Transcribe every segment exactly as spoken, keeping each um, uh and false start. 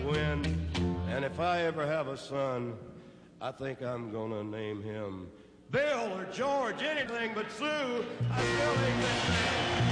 wind. And if I ever have a son, I think I'm gonna name him Bill or George, anything but Sue. I still ain't been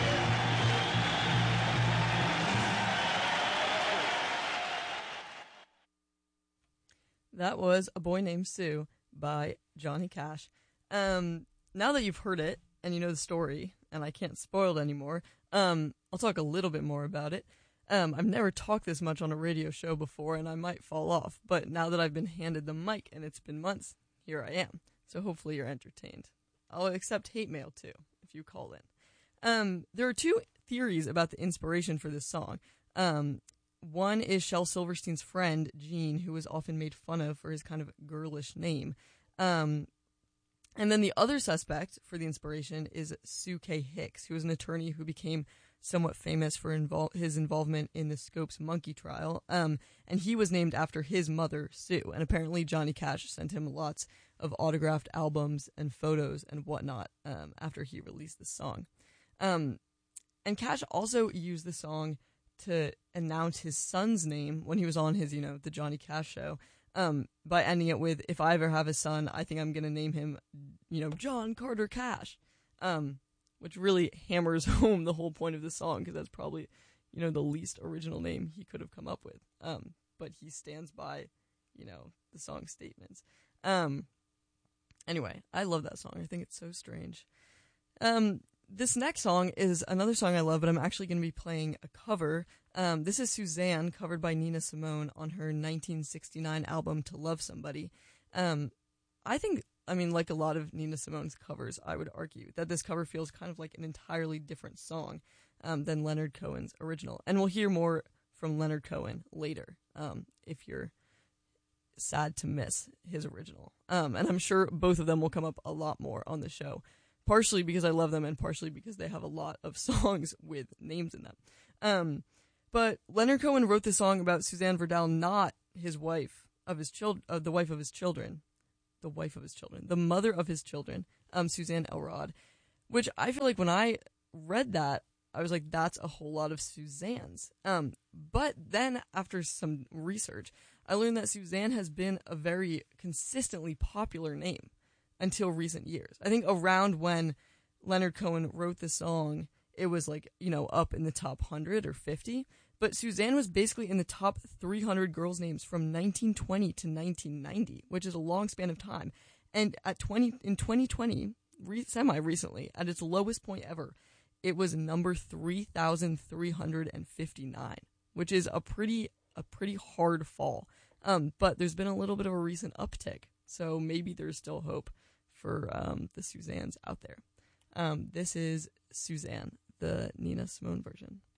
That was A Boy Named Sue by Johnny Cash. Um, now that you've heard it and you know the story, and I can't spoil it anymore, um, I'll talk a little bit more about it. Um, I've never talked this much on a radio show before, and I might fall off, but now that I've been handed the mic and it's been months, here I am. So hopefully you're entertained. I'll accept hate mail, too, if you call in. Um, there are two theories about the inspiration for this song. Um, one is Shel Silverstein's friend, Gene, who was often made fun of for his kind of girlish name. Um, and then the other suspect for the inspiration is Sue K. Hicks, who was an attorney who became somewhat famous for invol- his involvement in the Scopes monkey trial. Um, and he was named after his mother, Sue. And apparently Johnny Cash sent him lots of autographed albums and photos and whatnot um, after he released the song. Um, and Cash also used the song to announce his son's name when he was on his, you know, the Johnny Cash show, um, by ending it with, if I ever have a son, I think I'm going to name him, you know, John Carter Cash, um, which really hammers home the whole point of the song, because that's probably, you know, the least original name he could have come up with. Um, but he stands by, you know, the song's statements. Um, anyway, I love that song. I think it's so strange. Um, This next song is another song I love, but I'm actually going to be playing a cover. Um, this is Suzanne, covered by Nina Simone on her nineteen sixty-nine album To Love Somebody. Um, I think, I mean, like a lot of Nina Simone's covers, I would argue that this cover feels kind of like an entirely different song um, than Leonard Cohen's original. And we'll hear more from Leonard Cohen later, um, if you're sad to miss his original. Um, and I'm sure both of them will come up a lot more on the show. Partially because I love them, and partially because they have a lot of songs with names in them. Um, but Leonard Cohen wrote the song about Suzanne Verdal, not his wife of his child, uh, the wife of his children, the wife of his children, the mother of his children, um, Suzanne Elrod. Which I feel like when I read that, I was like, that's a whole lot of Suzanne's. Um, but then after some research, I learned that Suzanne has been a very consistently popular name until recent years. I think around when Leonard Cohen wrote the song, it was like, you know, up in the top one hundred or fifty. But Suzanne was basically in the top three hundred girls' names from nineteen twenty to nineteen ninety, which is a long span of time. And at twenty in twenty twenty, re- semi-recently, at its lowest point ever, it was number three thousand three hundred fifty-nine, which is a pretty a pretty hard fall. Um, but there's been a little bit of a recent uptick, so maybe there's still hope for um, the Suzannes out there. Um, this is Suzanne, the Nina Simone version.